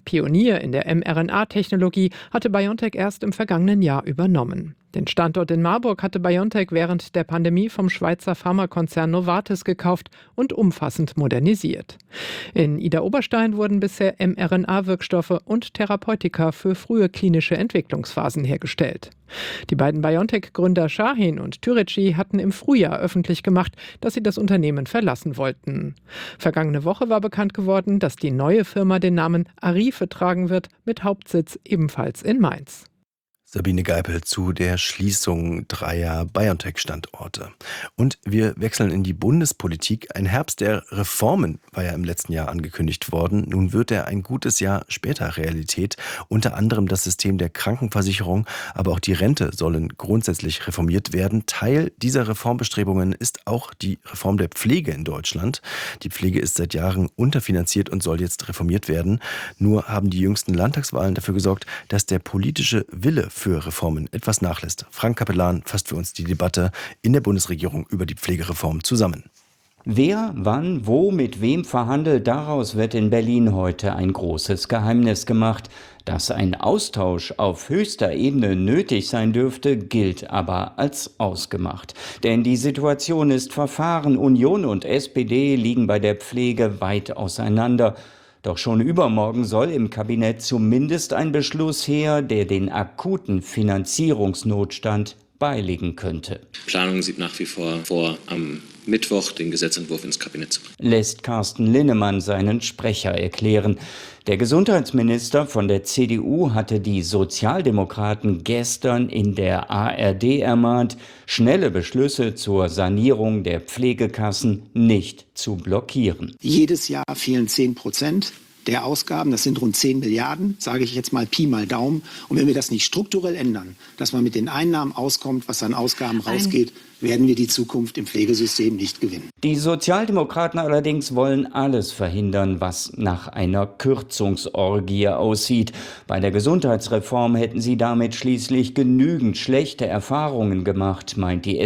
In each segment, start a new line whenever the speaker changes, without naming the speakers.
Pionier in der mRNA-Technologie hatte BioNTech erst im vergangenen Jahr übernommen. Den Standort in Marburg hatte BioNTech während der Pandemie vom Schweizer Pharmakonzern Novartis gekauft und umfassend modernisiert. In Idar-Oberstein wurden bisher mRNA-Wirkstoffe und Therapeutika für frühe klinische Entwicklungsphasen hergestellt. Die beiden BioNTech-Gründer Shahin und Türeci hatten im Frühjahr öffentlich gemacht, dass sie das Unternehmen verlassen wollten. Vergangene Woche war bekannt geworden, dass die neue Firma den Namen Arife tragen wird, mit Hauptsitz ebenfalls in Mainz.
Sabine Geipel zu der Schließung 3 BioNTech-Standorte. Und wir wechseln in die Bundespolitik. Ein Herbst der Reformen war ja im letzten Jahr angekündigt worden. Nun wird er ein gutes Jahr später Realität. Unter anderem das System der Krankenversicherung, aber auch die Rente sollen grundsätzlich reformiert werden. Teil dieser Reformbestrebungen ist auch die Reform der Pflege in Deutschland. Die Pflege ist seit Jahren unterfinanziert und soll jetzt reformiert werden. Nur haben die jüngsten Landtagswahlen dafür gesorgt, dass der politische Wille für Reformen etwas nachlässt. Frank Capellan fasst für uns die Debatte in der Bundesregierung über die Pflegereform zusammen.
Wer, wann, wo, mit wem verhandelt, daraus wird in Berlin heute ein großes Geheimnis gemacht. Dass ein Austausch auf höchster Ebene nötig sein dürfte, gilt aber als ausgemacht. Denn die Situation ist verfahren. Union und SPD liegen bei der Pflege weit auseinander. Doch schon übermorgen soll im Kabinett zumindest ein Beschluss her, der den akuten Finanzierungsnotstand beilegen könnte.
Planung sieht nach wie vor am Mittwoch den Gesetzentwurf ins Kabinett zu bringen.
Lässt Carsten Linnemann seinen Sprecher erklären. Der Gesundheitsminister von der CDU hatte die Sozialdemokraten gestern in der ARD ermahnt, schnelle Beschlüsse zur Sanierung der Pflegekassen nicht zu blockieren.
Jedes Jahr fehlen 10% der Ausgaben, das sind rund 10 Milliarden, sage ich jetzt mal Pi mal Daumen. Und wenn wir das nicht strukturell ändern, dass man mit den Einnahmen auskommt, was an Ausgaben rausgeht, werden wir die Zukunft im Pflegesystem nicht gewinnen.
Die Sozialdemokraten allerdings wollen alles verhindern, was nach einer Kürzungsorgie aussieht. Bei der Gesundheitsreform hätten sie damit schließlich genügend schlechte Erfahrungen gemacht, meint die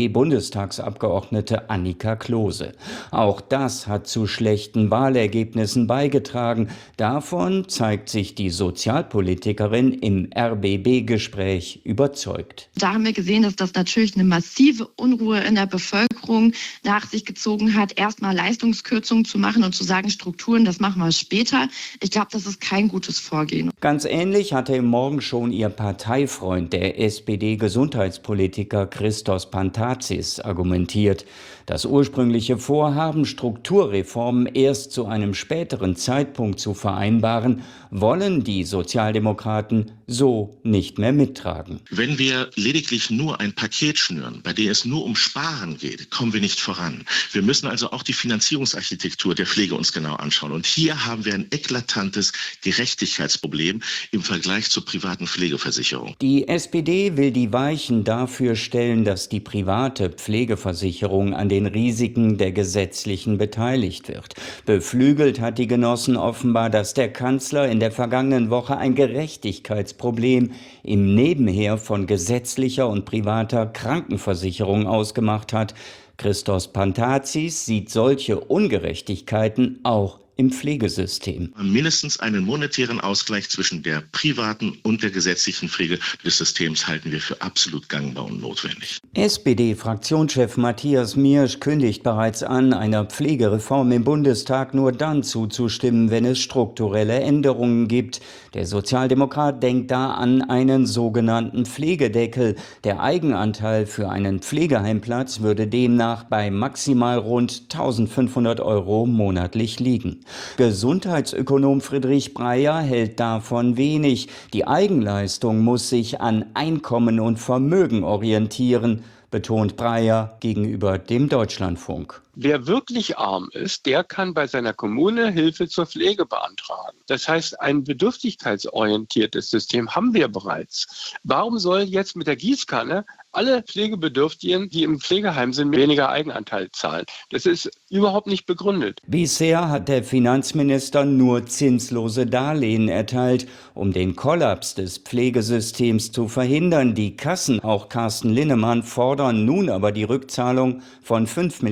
SPD-Bundestagsabgeordnete Annika Klose. Auch das hat zu schlechten Wahlergebnissen beigetragen. Davon zeigt sich die Sozialpolitikerin im RBB-Gespräch überzeugt.
Da haben wir gesehen, dass das natürlich eine massive Unruhe in der Bevölkerung nach sich gezogen hat, erstmal Leistungskürzungen zu machen und zu sagen, Strukturen, das machen wir später. Ich glaube, das ist kein gutes Vorgehen.
Ganz ähnlich hatte im Morgen schon ihr Parteifreund, der SPD-Gesundheitspolitiker Christos Pantazis, argumentiert. Das ursprüngliche Vorhaben, Strukturreformen erst zu einem späteren Zeitpunkt zu vereinbaren, wollen die Sozialdemokraten so nicht mehr mittragen.
Wenn wir lediglich nur ein Paket schnüren, bei dem es nur um Sparen geht, kommen wir nicht voran. Wir müssen also auch die Finanzierungsarchitektur der Pflege uns genau anschauen. Und hier haben wir ein eklatantes Gerechtigkeitsproblem im Vergleich zur privaten Pflegeversicherung.
Die SPD will die Weichen dafür stellen, dass die private Pflegeversicherung an den Risiken der gesetzlichen beteiligt wird. Beflügelt hat die Genossen offenbar, dass der Kanzler in der vergangenen Woche ein Gerechtigkeitsproblem im Nebenher von gesetzlicher und privater Krankenversicherung ausgemacht hat. Christos Pantazis sieht solche Ungerechtigkeiten auch im Pflegesystem.
Mindestens einen monetären Ausgleich zwischen der privaten und der gesetzlichen Pflege des Systems halten wir für absolut gangbar und notwendig.
SPD-Fraktionschef Matthias Miersch kündigt bereits an, einer Pflegereform im Bundestag nur dann zuzustimmen, wenn es strukturelle Änderungen gibt. Der Sozialdemokrat denkt da an einen sogenannten Pflegedeckel. Der Eigenanteil für einen Pflegeheimplatz würde demnach bei maximal rund 1.500 € monatlich liegen. Gesundheitsökonom Friedrich Breyer hält davon wenig. Die Eigenleistung muss sich an Einkommen und Vermögen orientieren, betont Breyer gegenüber dem Deutschlandfunk.
Wer wirklich arm ist, der kann bei seiner Kommune Hilfe zur Pflege beantragen. Das heißt, ein bedürftigkeitsorientiertes System haben wir bereits. Warum soll jetzt mit der Gießkanne alle Pflegebedürftigen, die im Pflegeheim sind, weniger Eigenanteil zahlen? Das ist überhaupt nicht begründet.
Bisher hat der Finanzminister nur zinslose Darlehen erteilt, um den Kollaps des Pflegesystems zu verhindern. Die Kassen, auch Carsten Linnemann, fordern nun aber die Rückzahlung von 5 Milliarden €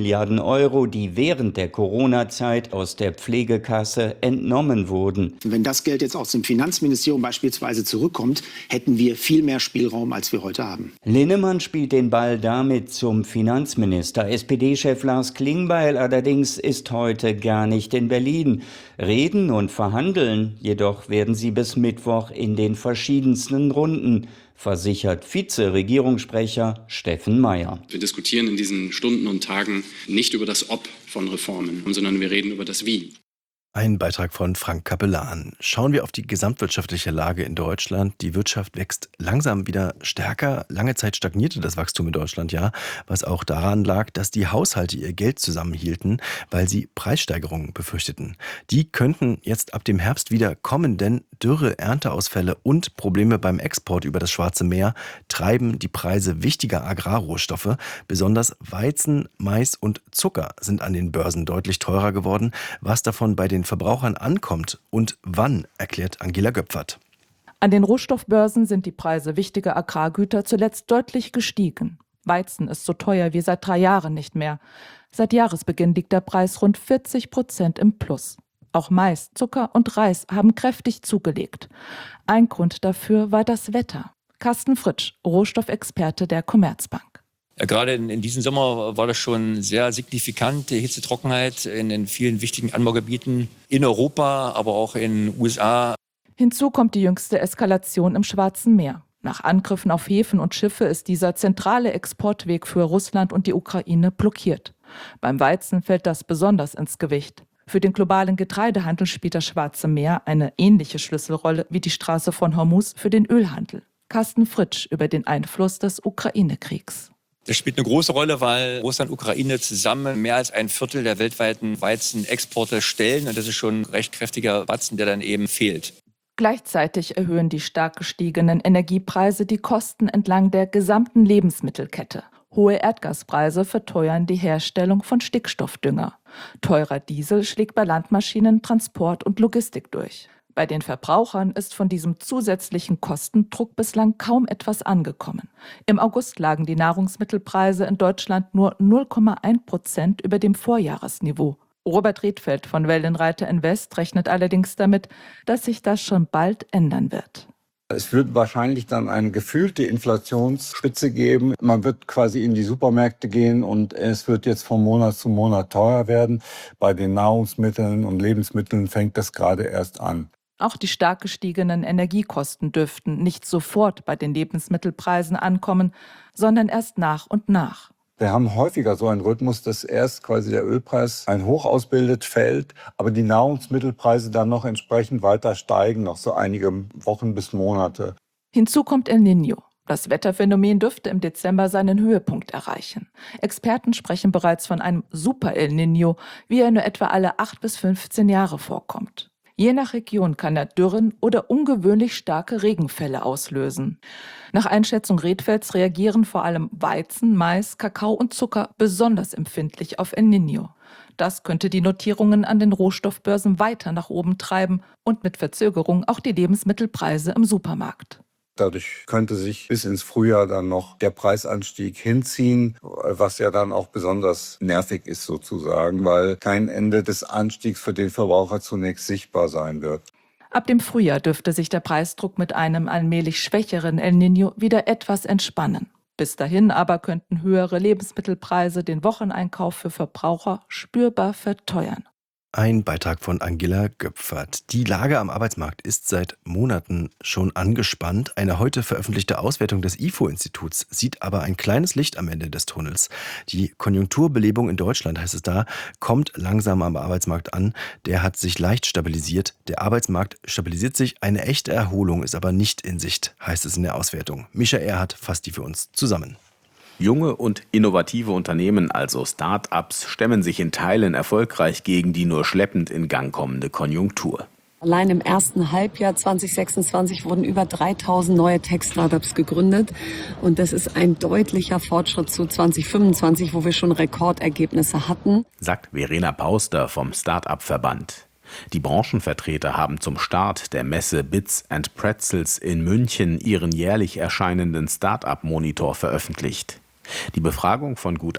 Euro, die während der Corona-Zeit aus der Pflegekasse entnommen wurden.
Wenn das Geld jetzt aus dem Finanzministerium beispielsweise zurückkommt, hätten wir viel mehr Spielraum, als wir heute haben.
Linnemann spielt den Ball damit zum Finanzminister. SPD-Chef Lars Klingbeil allerdings ist heute gar nicht in Berlin. Reden und verhandeln, jedoch werden sie bis Mittwoch in den verschiedensten Runden, versichert Vize-Regierungssprecher Steffen Mayer.
Wir diskutieren in diesen Stunden und Tagen nicht über das Ob von Reformen, sondern wir reden über das Wie.
Ein Beitrag von Frank Capellan. Schauen wir auf die gesamtwirtschaftliche Lage in Deutschland. Die Wirtschaft wächst langsam wieder stärker. Lange Zeit stagnierte das Wachstum in Deutschland ja, was auch daran lag, dass die Haushalte ihr Geld zusammenhielten, weil sie Preissteigerungen befürchteten. Die könnten jetzt ab dem Herbst wieder kommen, denn Dürre, Ernteausfälle und Probleme beim Export über das Schwarze Meer treiben die Preise wichtiger Agrarrohstoffe. Besonders Weizen, Mais und Zucker sind an den Börsen deutlich teurer geworden. Was davon bei den Verbrauchern ankommt und wann, erklärt Angela Göpfert.
An den Rohstoffbörsen sind die Preise wichtiger Agrargüter zuletzt deutlich gestiegen. Weizen ist so teuer wie seit 3 Jahren nicht mehr. Seit Jahresbeginn liegt der Preis rund 40% im Plus. Auch Mais, Zucker und Reis haben kräftig zugelegt. Ein Grund dafür war das Wetter. Carsten Fritsch, Rohstoffexperte der Commerzbank.
Ja, gerade in diesem Sommer war das schon sehr signifikant, die Hitzetrockenheit in den vielen wichtigen Anbaugebieten in Europa, aber auch in den USA.
Hinzu kommt die jüngste Eskalation im Schwarzen Meer. Nach Angriffen auf Häfen und Schiffe ist dieser zentrale Exportweg für Russland und die Ukraine blockiert. Beim Weizen fällt das besonders ins Gewicht. Für den globalen Getreidehandel spielt das Schwarze Meer eine ähnliche Schlüsselrolle wie die Straße von Hormuz für den Ölhandel. Carsten Fritsch über den Einfluss des Ukraine-Kriegs.
Das spielt eine große Rolle, weil Russland und Ukraine zusammen mehr als 1/4 der weltweiten Weizenexporte stellen. Und das ist schon ein recht kräftiger Batzen, der dann eben fehlt.
Gleichzeitig erhöhen die stark gestiegenen Energiepreise die Kosten entlang der gesamten Lebensmittelkette. Hohe Erdgaspreise verteuern die Herstellung von Stickstoffdünger. Teurer Diesel schlägt bei Landmaschinen, Transport und Logistik durch. Bei den Verbrauchern ist von diesem zusätzlichen Kostendruck bislang kaum etwas angekommen. Im August lagen die Nahrungsmittelpreise in Deutschland nur 0,1% über dem Vorjahresniveau. Robert Redfeld von Wellenreiter Invest rechnet allerdings damit, dass sich das schon bald ändern wird.
Es wird wahrscheinlich dann eine gefühlte Inflationsspitze geben. Man wird quasi in die Supermärkte gehen und es wird jetzt von Monat zu Monat teurer werden. Bei den Nahrungsmitteln und Lebensmitteln fängt das gerade erst an.
Auch die stark gestiegenen Energiekosten dürften nicht sofort bei den Lebensmittelpreisen ankommen, sondern erst nach und nach.
Wir haben häufiger so einen Rhythmus, dass erst quasi der Ölpreis ein Hoch ausbildet, fällt, aber die Nahrungsmittelpreise dann noch entsprechend weiter steigen, noch so einige Wochen bis Monate.
Hinzu kommt El Niño. Das Wetterphänomen dürfte im Dezember seinen Höhepunkt erreichen. Experten sprechen bereits von einem Super El Niño, wie er nur etwa alle 8 bis 15 Jahre vorkommt. Je nach Region kann er Dürren oder ungewöhnlich starke Regenfälle auslösen. Nach Einschätzung Redfelds reagieren vor allem Weizen, Mais, Kakao und Zucker besonders empfindlich auf El Niño. Das könnte die Notierungen an den Rohstoffbörsen weiter nach oben treiben und mit Verzögerung auch die Lebensmittelpreise im Supermarkt.
Dadurch könnte sich bis ins Frühjahr dann noch der Preisanstieg hinziehen, was ja dann auch besonders nervig ist sozusagen, weil kein Ende des Anstiegs für den Verbraucher zunächst sichtbar sein wird.
Ab dem Frühjahr dürfte sich der Preisdruck mit einem allmählich schwächeren El Niño wieder etwas entspannen. Bis dahin aber könnten höhere Lebensmittelpreise den Wocheneinkauf für Verbraucher spürbar verteuern.
Ein Beitrag von Angela Göpfert. Die Lage am Arbeitsmarkt ist seit Monaten schon angespannt. Eine heute veröffentlichte Auswertung des IFO-Instituts sieht aber ein kleines Licht am Ende des Tunnels. Die Konjunkturbelebung in Deutschland, heißt es da, kommt langsam am Arbeitsmarkt an. Der hat sich leicht stabilisiert. Der Arbeitsmarkt stabilisiert sich. Eine echte Erholung ist aber nicht in Sicht, heißt es in der Auswertung. Mischa Erhardt fasst die für uns zusammen.
Junge und innovative Unternehmen, also Start-ups, stemmen sich in Teilen erfolgreich gegen die nur schleppend in Gang kommende Konjunktur.
Allein im ersten Halbjahr 2026 wurden über 3000 neue Tech-Startups gegründet. Und das ist ein deutlicher Fortschritt zu 2025, wo wir schon Rekordergebnisse hatten,
sagt Verena Pauster vom Start-up-Verband. Die Branchenvertreter haben zum Start der Messe Bits & Pretzels in München ihren jährlich erscheinenden Start-up-Monitor veröffentlicht. Die Befragung von gut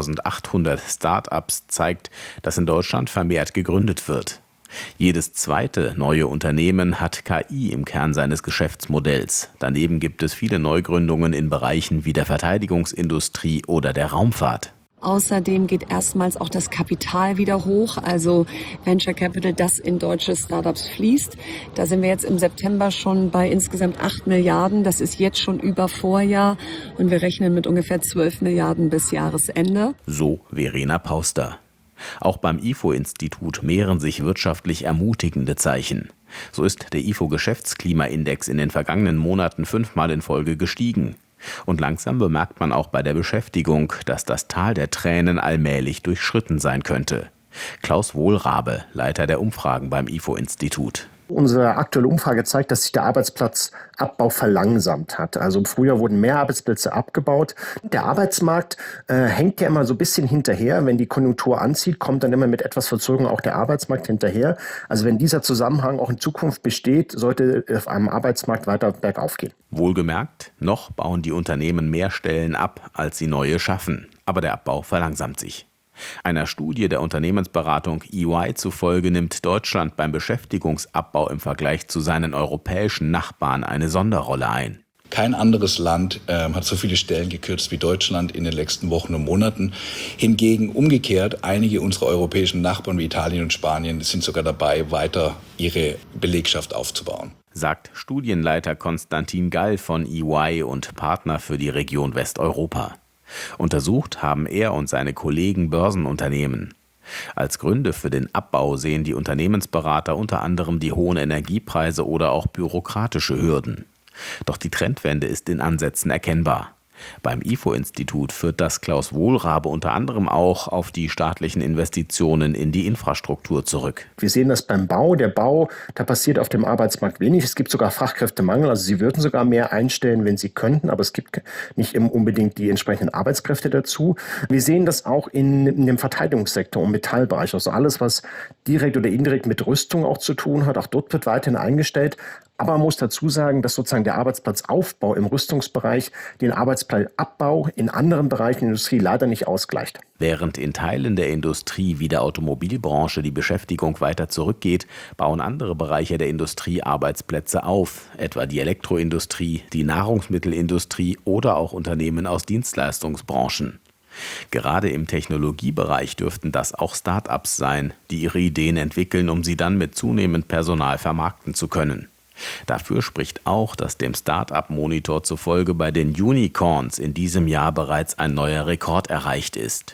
1800 Start-ups zeigt, dass in Deutschland vermehrt gegründet wird. Jedes zweite neue Unternehmen hat KI im Kern seines Geschäftsmodells. Daneben gibt es viele Neugründungen in Bereichen wie der Verteidigungsindustrie oder der Raumfahrt.
Außerdem geht erstmals auch das Kapital wieder hoch, also Venture Capital, das in deutsche Startups fließt. Da sind wir jetzt im September schon bei insgesamt 8 Milliarden. Das ist jetzt schon über Vorjahr und wir rechnen mit ungefähr 12 Milliarden bis Jahresende.
So Verena Pauster. Auch beim IFO-Institut mehren sich wirtschaftlich ermutigende Zeichen. So ist der IFO-Geschäftsklimaindex in den vergangenen Monaten 5-mal in Folge gestiegen. Und langsam bemerkt man auch bei der Beschäftigung, dass das Tal der Tränen allmählich durchschritten sein könnte. Klaus Wohlrabe, Leiter der Umfragen beim IFO-Institut.
Unsere aktuelle Umfrage zeigt, dass sich der Arbeitsplatzabbau verlangsamt hat. Also im Frühjahr wurden mehr Arbeitsplätze abgebaut. Der Arbeitsmarkt hängt ja immer so ein bisschen hinterher. Wenn die Konjunktur anzieht, kommt dann immer mit etwas Verzögerung auch der Arbeitsmarkt hinterher. Also wenn dieser Zusammenhang auch in Zukunft besteht, sollte auf einem Arbeitsmarkt weiter bergauf gehen.
Wohlgemerkt, noch bauen die Unternehmen mehr Stellen ab, als sie neue schaffen. Aber der Abbau verlangsamt sich. Einer Studie der Unternehmensberatung EY zufolge nimmt Deutschland beim Beschäftigungsabbau im Vergleich zu seinen europäischen Nachbarn eine Sonderrolle ein.
Kein anderes Land hat so viele Stellen gekürzt wie Deutschland in den letzten Wochen und Monaten. Hingegen umgekehrt, einige unserer europäischen Nachbarn wie Italien und Spanien sind sogar dabei, weiter ihre Belegschaft aufzubauen.
Sagt Studienleiter Konstantin Gall von EY und Partner für die Region Westeuropa. Untersucht haben er und seine Kollegen Börsenunternehmen. Als Gründe für den Abbau sehen die Unternehmensberater unter anderem die hohen Energiepreise oder auch bürokratische Hürden. Doch die Trendwende ist in Ansätzen erkennbar. Beim IFO-Institut führt das Klaus Wohlrabe unter anderem auch auf die staatlichen Investitionen in die Infrastruktur zurück.
Wir sehen das beim Bau. Der Bau, da passiert auf dem Arbeitsmarkt wenig. Es gibt sogar Fachkräftemangel. Also sie würden sogar mehr einstellen, wenn sie könnten, aber es gibt nicht unbedingt die entsprechenden Arbeitskräfte dazu. Wir sehen das auch in dem Verteidigungssektor und Metallbereich. Also alles, was direkt oder indirekt mit Rüstung auch zu tun hat. Auch dort wird weiterhin eingestellt. Aber man muss dazu sagen, dass sozusagen der Arbeitsplatzaufbau im Rüstungsbereich den Arbeitsplatzabbau in anderen Bereichen der Industrie leider nicht ausgleicht.
Während in Teilen der Industrie wie der Automobilbranche die Beschäftigung weiter zurückgeht, bauen andere Bereiche der Industrie Arbeitsplätze auf, etwa die Elektroindustrie, die Nahrungsmittelindustrie oder auch Unternehmen aus Dienstleistungsbranchen. Gerade im Technologiebereich dürften das auch Start-ups sein, die ihre Ideen entwickeln, um sie dann mit zunehmend Personal vermarkten zu können. Dafür spricht auch, dass dem Start-up-Monitor zufolge bei den Unicorns in diesem Jahr bereits ein neuer Rekord erreicht ist.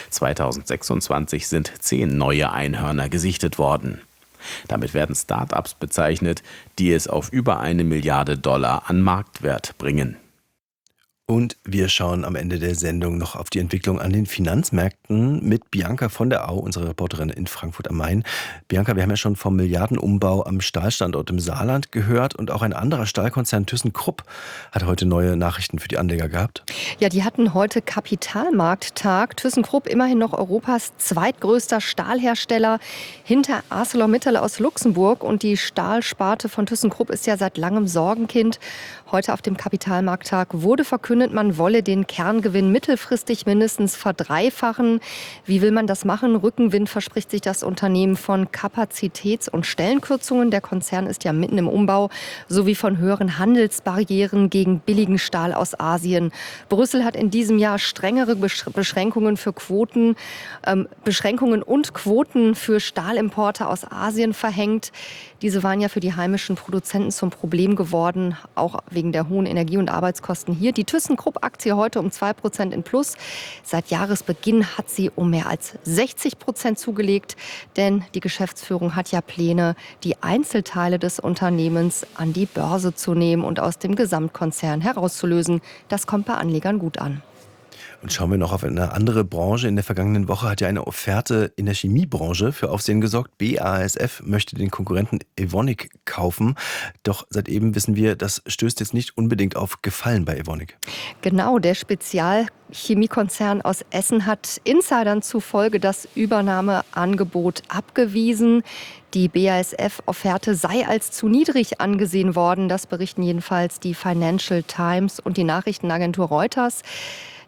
2026 sind 10 neue Einhörner gesichtet worden. Damit werden Start-ups bezeichnet, die es auf über $1 Milliarde an Marktwert bringen.
Und wir schauen am Ende der Sendung noch auf die Entwicklung an den Finanzmärkten mit Bianca von der Au, unserer Reporterin in Frankfurt am Main. Bianca, wir haben ja schon vom Milliardenumbau am Stahlstandort im Saarland gehört und auch ein anderer Stahlkonzern ThyssenKrupp hat heute neue Nachrichten für die Anleger gehabt.
Ja, die hatten heute Kapitalmarkttag. ThyssenKrupp, immerhin noch Europas zweitgrößter Stahlhersteller hinter ArcelorMittal aus Luxemburg. Und die Stahlsparte von ThyssenKrupp ist ja seit langem Sorgenkind. Heute auf dem Kapitalmarkttag wurde verkündet, man wolle den Kerngewinn mittelfristig mindestens verdreifachen. Wie will man das machen? Rückenwind verspricht sich das Unternehmen von Kapazitäts- und Stellenkürzungen. Der Konzern ist ja mitten im Umbau, sowie von höheren Handelsbarrieren gegen billigen Stahl aus Asien. Brüssel hat in diesem Jahr strengere Beschränkungen für Beschränkungen und Quoten für Stahlimporte aus Asien verhängt. Diese waren ja für die heimischen Produzenten zum Problem geworden, auch wegen der hohen Energie- und Arbeitskosten hier. Die ThyssenKrupp-Aktie heute um 2% in Plus. Seit Jahresbeginn hat sie um mehr als 60% zugelegt, denn die Geschäftsführung hat ja Pläne, die Einzelteile des Unternehmens an die Börse zu nehmen und aus dem Gesamtkonzern herauszulösen. Das kommt bei Anlegern gut an.
Und schauen wir noch auf eine andere Branche. In der vergangenen Woche hat ja eine Offerte in der Chemiebranche für Aufsehen gesorgt. BASF möchte den Konkurrenten Evonik kaufen. Doch seit eben wissen wir, das stößt jetzt nicht unbedingt auf Gefallen bei Evonik.
Genau, der Spezialchemiekonzern aus Essen hat Insidern zufolge das Übernahmeangebot abgewiesen. Die BASF-Offerte sei als zu niedrig angesehen worden. Das berichten jedenfalls die Financial Times und die Nachrichtenagentur Reuters.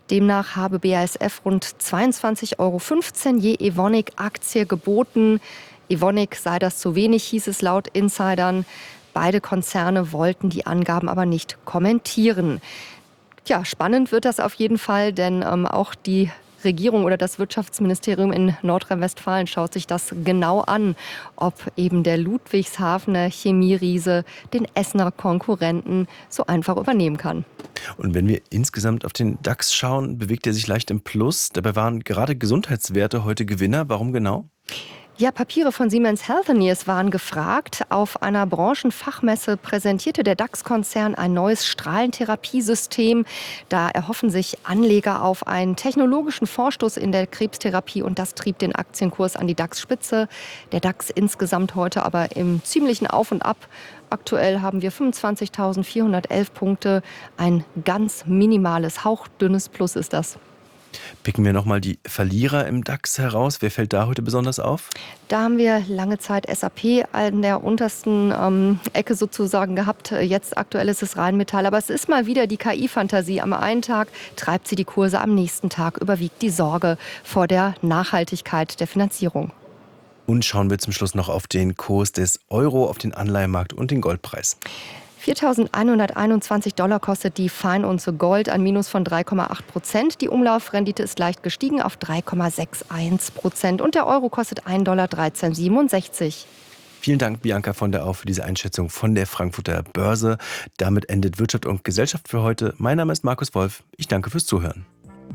Demnach habe BASF rund 22,15 € je Evonik-Aktie geboten. Evonik sei das zu wenig, hieß es laut Insidern. Beide Konzerne wollten die Angaben aber nicht kommentieren. Ja, spannend wird das auf jeden Fall, denn auch die Regierung oder das Wirtschaftsministerium in Nordrhein-Westfalen schaut sich das genau an, ob eben der Ludwigshafener Chemieriese den Essener Konkurrenten so einfach übernehmen kann.
Und wenn wir insgesamt auf den DAX schauen, bewegt er sich leicht im Plus. Dabei waren gerade Gesundheitswerte heute Gewinner. Warum genau?
Ja, Papiere von Siemens Healthineers waren gefragt. Auf einer Branchenfachmesse präsentierte der DAX-Konzern ein neues Strahlentherapiesystem. Da erhoffen sich Anleger auf einen technologischen Vorstoß in der Krebstherapie und das trieb den Aktienkurs an die DAX-Spitze. Der DAX insgesamt heute aber im ziemlichen Auf und Ab. Aktuell haben wir 25.411 Punkte. Ein ganz minimales, hauchdünnes Plus ist das.
Picken wir nochmal die Verlierer im DAX heraus. Wer fällt da heute besonders auf?
Da haben wir lange Zeit SAP an der untersten Ecke sozusagen gehabt. Jetzt aktuell ist es Rheinmetall. Aber es ist mal wieder die KI-Fantasie. Am einen Tag treibt sie die Kurse, am nächsten Tag überwiegt die Sorge vor der Nachhaltigkeit der Finanzierung.
Und schauen wir zum Schluss noch auf den Kurs des Euro, auf den Anleihenmarkt und den Goldpreis.
4.121 $ kostet die Feinunze Gold, ein Minus von 3,8%. Die Umlaufrendite ist leicht gestiegen auf 3,61%. Und der Euro kostet 1,1367 $.
Vielen Dank, Bianca von der Au, für diese Einschätzung von der Frankfurter Börse. Damit endet Wirtschaft und Gesellschaft für heute. Mein Name ist Markus Wolf. Ich danke fürs Zuhören.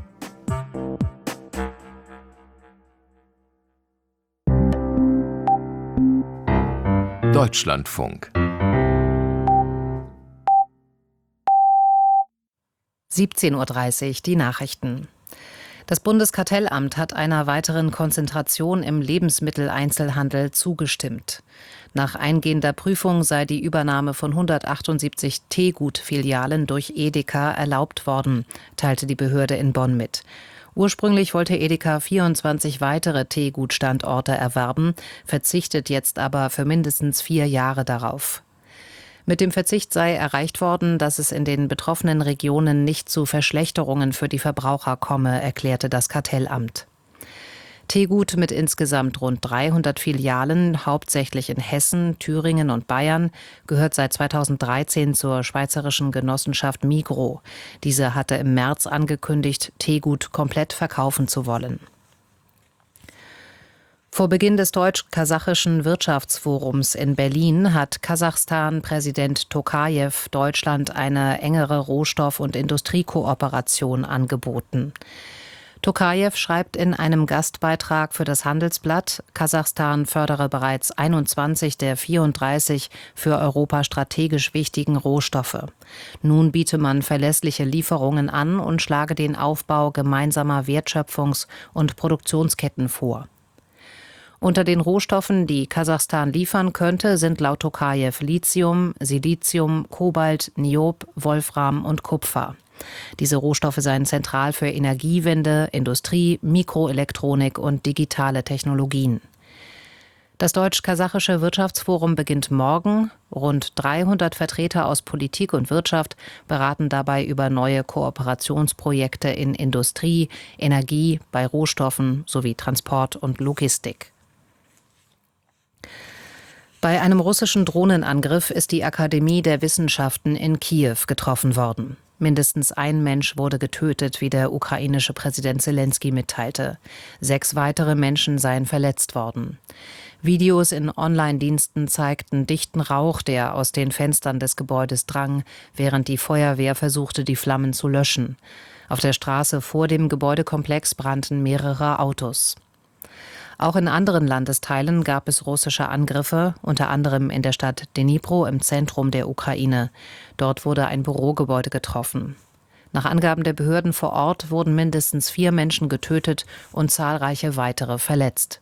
Deutschlandfunk
17:30 Uhr, die Nachrichten. Das Bundeskartellamt hat einer weiteren Konzentration im Lebensmitteleinzelhandel zugestimmt. Nach eingehender Prüfung sei die Übernahme von 178 Teegut-Filialen durch Edeka erlaubt worden, teilte die Behörde in Bonn mit. Ursprünglich wollte Edeka 24 weitere Teegut-Standorte erwerben, verzichtet jetzt aber für mindestens 4 Jahre darauf. Mit dem Verzicht sei erreicht worden, dass es in den betroffenen Regionen nicht zu Verschlechterungen für die Verbraucher komme, erklärte das Kartellamt. Teegut mit insgesamt rund 300 Filialen, hauptsächlich in Hessen, Thüringen und Bayern, gehört seit 2013 zur schweizerischen Genossenschaft Migros. Diese hatte im März angekündigt, Teegut komplett verkaufen zu wollen. Vor Beginn des deutsch-kasachischen Wirtschaftsforums in Berlin hat Kasachstan-Präsident Tokajew Deutschland eine engere Rohstoff- und Industriekooperation angeboten. Tokajew schreibt in einem Gastbeitrag für das Handelsblatt, Kasachstan fördere bereits 21 der 34 für Europa strategisch wichtigen Rohstoffe. Nun biete man verlässliche Lieferungen an und schlage den Aufbau gemeinsamer Wertschöpfungs- und Produktionsketten vor. Unter den Rohstoffen, die Kasachstan liefern könnte, sind laut Tokajew Lithium, Silizium, Kobalt, Niob, Wolfram und Kupfer. Diese Rohstoffe seien zentral für Energiewende, Industrie, Mikroelektronik und digitale Technologien. Das deutsch-kasachische Wirtschaftsforum beginnt morgen. Rund 300 Vertreter aus Politik und Wirtschaft beraten dabei über neue Kooperationsprojekte in Industrie, Energie, bei Rohstoffen sowie Transport und Logistik. Bei einem russischen Drohnenangriff ist die Akademie der Wissenschaften in Kiew getroffen worden. Mindestens ein Mensch wurde getötet, wie der ukrainische Präsident Selenskyj mitteilte. 6 weitere Menschen seien verletzt worden. Videos in Online-Diensten zeigten dichten Rauch, der aus den Fenstern des Gebäudes drang, während die Feuerwehr versuchte, die Flammen zu löschen. Auf der Straße vor dem Gebäudekomplex brannten mehrere Autos. Auch in anderen Landesteilen gab es russische Angriffe, unter anderem in der Stadt Dnipro im Zentrum der Ukraine. Dort wurde ein Bürogebäude getroffen. Nach Angaben der Behörden vor Ort wurden mindestens 4 Menschen getötet und zahlreiche weitere verletzt.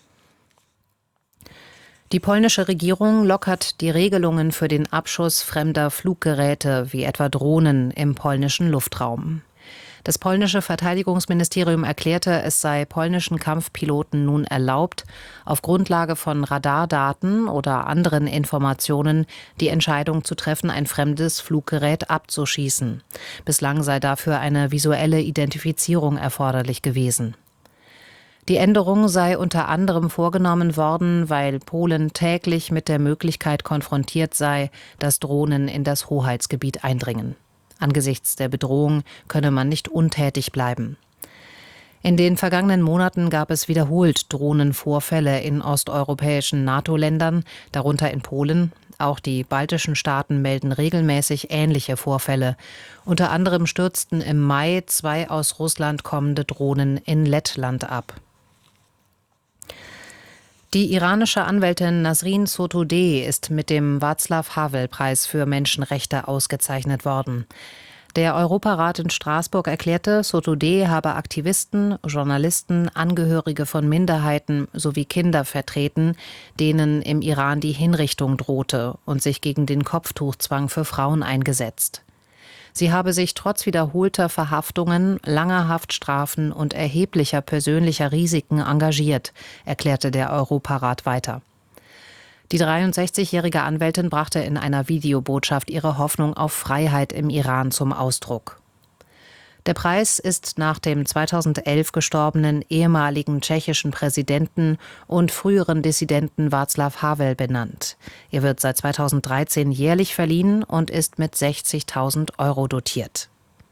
Die polnische Regierung lockert die Regelungen für den Abschuss fremder Fluggeräte wie etwa Drohnen im polnischen Luftraum. Das polnische Verteidigungsministerium erklärte, es sei polnischen Kampfpiloten nun erlaubt, auf Grundlage von Radardaten oder anderen Informationen die Entscheidung zu treffen, ein fremdes Fluggerät abzuschießen. Bislang sei dafür eine visuelle Identifizierung erforderlich gewesen. Die Änderung sei unter anderem vorgenommen worden, weil Polen täglich mit der Möglichkeit konfrontiert sei, dass Drohnen in das Hoheitsgebiet eindringen. Angesichts der Bedrohung könne man nicht untätig bleiben. In den vergangenen Monaten gab es wiederholt Drohnenvorfälle in osteuropäischen NATO-Ländern, darunter in Polen. Auch die baltischen Staaten melden regelmäßig ähnliche Vorfälle. Unter anderem stürzten im Mai 2 aus Russland kommende Drohnen in Lettland ab. Die iranische Anwältin Nasrin Sotoudeh ist mit dem Václav-Havel-Preis für Menschenrechte ausgezeichnet worden. Der Europarat in Straßburg erklärte, Sotoudeh habe Aktivisten, Journalisten, Angehörige von Minderheiten sowie Kinder vertreten, denen im Iran die Hinrichtung drohte, und sich gegen den Kopftuchzwang für Frauen eingesetzt. Sie habe sich trotz wiederholter Verhaftungen, langer Haftstrafen und erheblicher persönlicher Risiken engagiert, erklärte der Europarat weiter. Die 63-jährige Anwältin brachte in einer Videobotschaft ihre Hoffnung auf Freiheit im Iran zum Ausdruck. Der Preis ist nach dem 2011 gestorbenen ehemaligen tschechischen Präsidenten und früheren Dissidenten Václav Havel benannt. Er wird seit 2013 jährlich verliehen und ist mit 60.000 € dotiert.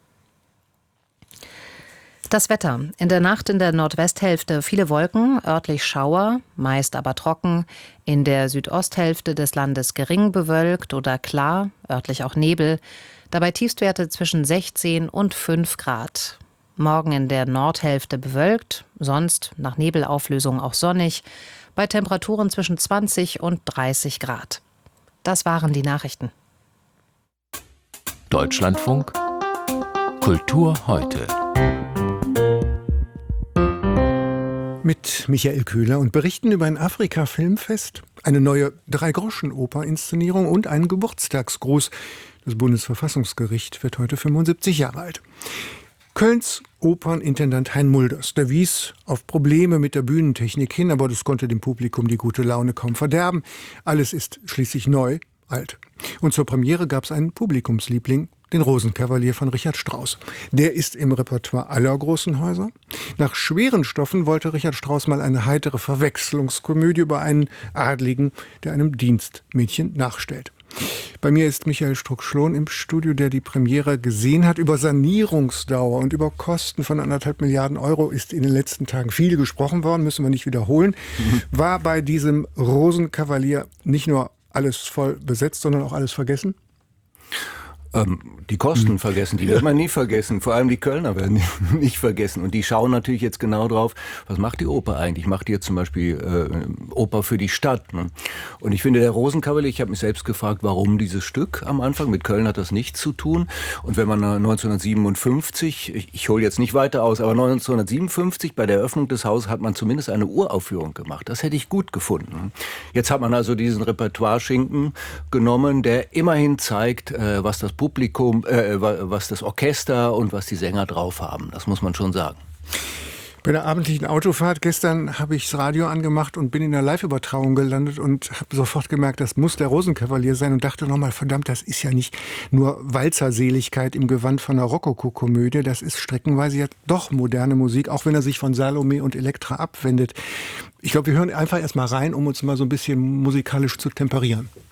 Das Wetter. In der Nacht in der Nordwesthälfte viele Wolken, örtlich Schauer, meist aber trocken. In der Südosthälfte des Landes gering bewölkt oder klar, örtlich auch Nebel. Dabei Tiefstwerte zwischen 16 und 5 Grad. Morgen in der Nordhälfte bewölkt, sonst nach Nebelauflösung auch sonnig, bei Temperaturen zwischen 20 und 30 Grad. Das waren die Nachrichten.
Deutschlandfunk Kultur heute.
Mit Michael Köhler und berichten über ein Afrika-Filmfest, eine neue Drei-Groschen-Oper-Inszenierung und einen Geburtstagsgruß. Das Bundesverfassungsgericht wird heute 75 Jahre alt. Kölns Opernintendant Hein Mulders, der wies auf Probleme mit der Bühnentechnik hin, aber das konnte dem Publikum die gute Laune kaum verderben. Alles ist schließlich neu, alt. Und zur Premiere gab es einen Publikumsliebling, den Rosenkavalier von Richard Strauss. Der ist im Repertoire aller großen Häuser. Nach schweren Stoffen wollte Richard Strauss mal eine heitere Verwechslungskomödie über einen Adligen, der einem Dienstmädchen nachstellt. Bei mir ist Michael Struck-Schlohn im Studio, der die Premiere gesehen hat. Über Sanierungsdauer und über Kosten von 1,5 Milliarden € ist in den letzten Tagen viel gesprochen worden, müssen wir nicht wiederholen. War bei diesem Rosenkavalier nicht nur alles voll besetzt, sondern auch alles vergessen?
Die Kosten vergessen, die wird man nie vergessen. Vor allem die Kölner werden nicht vergessen. Und die schauen natürlich jetzt genau drauf, was macht die Oper eigentlich? Macht die jetzt zum Beispiel Oper für die Stadt? Ne? Und ich finde, der Rosenkavalier, ich habe mich selbst gefragt, warum dieses Stück am Anfang? Mit Köln hat das nichts zu tun. Und wenn man 1957, ich hole jetzt nicht weiter aus, aber 1957 bei der Eröffnung des Hauses hat man zumindest eine Uraufführung gemacht. Das hätte ich gut gefunden. Jetzt hat man also diesen Repertoire-Schinken genommen, der immerhin zeigt, was das Publikum, was das Orchester und was die Sänger drauf haben. Das muss man schon sagen.
Bei der abendlichen Autofahrt gestern habe ich das Radio angemacht und bin in der Live-Übertragung gelandet und habe sofort gemerkt, das muss der Rosenkavalier sein und dachte nochmal, verdammt, das ist ja nicht nur Walzerseligkeit im Gewand von einer Rokoko-Komödie, das ist streckenweise ja doch moderne Musik, auch wenn er sich von Salome und Elektra abwendet. Ich glaube, wir hören einfach erst mal rein, um uns mal so ein bisschen musikalisch zu temperieren.